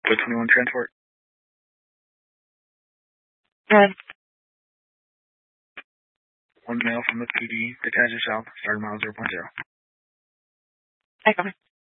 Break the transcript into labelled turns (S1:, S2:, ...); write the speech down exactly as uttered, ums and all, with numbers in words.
S1: With twenty-one transport.
S2: Good.
S1: One male from the P D, detached south, starting mile zero point zero.
S2: I copy.